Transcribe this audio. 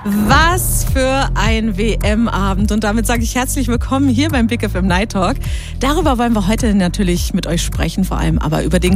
Was für ein WM-Abend. Und damit sage ich herzlich willkommen hier beim Big FM Night Talk. Darüber wollen wir heute natürlich mit euch sprechen, vor allem aber über den